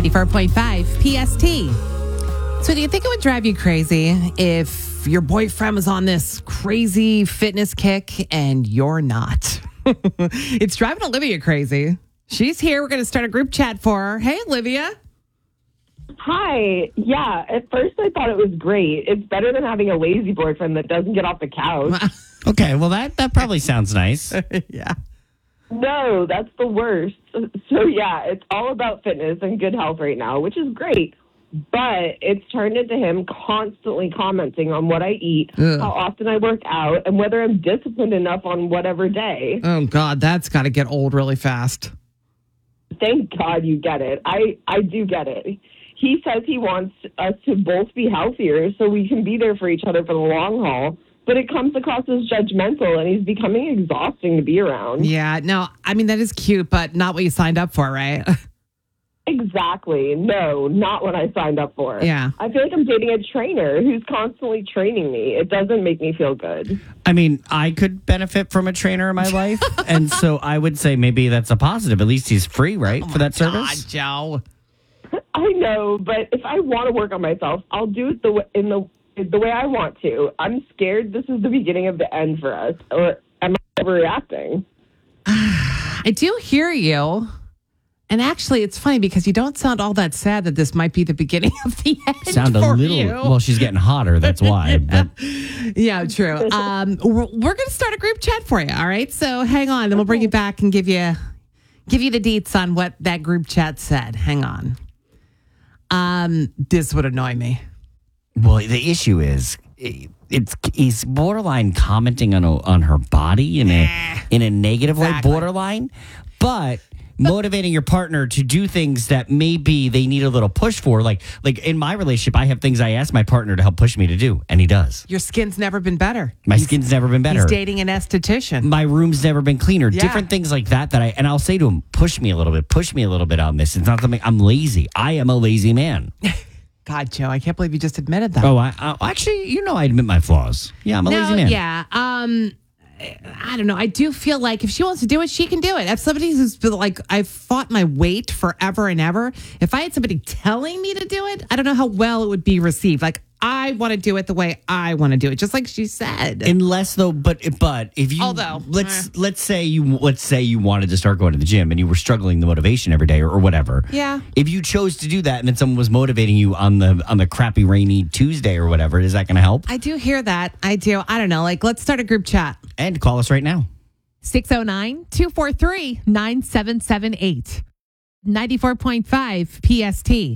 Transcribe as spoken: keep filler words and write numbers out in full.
ninety-four point five P S T. So do you think it would drive you crazy if your boyfriend was on this crazy fitness kick and you're not? It's driving Olivia crazy. She's here. We're going to start a group chat for her. Hey, Olivia. Hi. Yeah, at first I thought it was great. It's better than having a lazy boyfriend that doesn't get off the couch. Okay, well, that, that probably sounds nice. Yeah. No, that's the worst. So, yeah, it's all about fitness and good health right now, which is great. But it's turned into him constantly commenting on what I eat, Ugh. how often I work out, and whether I'm disciplined enough on whatever day. Oh, God, that's got to get old really fast. Thank God you get it. I, I do get it. He says he wants us to both be healthier so we can be there for each other for the long haul. But it comes across as judgmental, and he's becoming exhausting to be around. Yeah, no, I mean, that is cute, but not what you signed up for, right? Exactly. No, not what I signed up for. Yeah. I feel like I'm dating a trainer who's constantly training me. It doesn't make me feel good. I mean, I could benefit from a trainer in my life. And so I would say maybe that's a positive. At least he's free, right, Oh for that God, service? Joe. I know, but if I want to work on myself, I'll do it the way, in the the way I want to. I'm scared this is the beginning of the end for us, or am I overreacting? I do hear you. And actually, it's funny because you don't sound all that sad that this might be the beginning of the end Sound a for little, you. well, she's getting hotter. That's why. But Yeah, true. Um, we're we're going to start a group chat for you. All right. So hang on. Then we'll bring you back and give you give you the deets on what that group chat said. Hang on. Um, this would annoy me. well, the issue is it's he's borderline commenting on a, on her body in a in a negative Exactly. way, borderline, but motivating your partner to do things that maybe they need a little push for. Like like in my relationship, I have things I ask my partner to help push me to do, and he does. Your skin's never been better. My He's- skin's never been better. He's dating an esthetician. My room's never been cleaner. Yeah. Different things like that that I and I'll say to him, push me a little bit, push me a little bit on this. It's not something I'm lazy. I am a lazy man. God, Joe, I can't believe you just admitted that. Oh, I, I actually, you know, I admit my flaws. Yeah, I'm a No, lazy man. yeah. Um, I don't know. I do feel like if she wants to do it, she can do it. If somebody who's been like, I've fought my weight forever and ever, if I had somebody telling me to do it, I don't know how well it would be received. Like, I want to do it the way I want to do it, just like she said. Unless though, but but if you Although, let's eh. let's say you let's say you wanted to start going to the gym and you were struggling the motivation every day or, or whatever. Yeah. If you chose to do that and then someone was motivating you on the on the crappy rainy Tuesday or whatever, is that going to help? I do hear that. I do. I don't know. Like, let's start a group chat. And call us right now. six oh nine, two four three, nine seven seven eight. ninety-four point five P S T.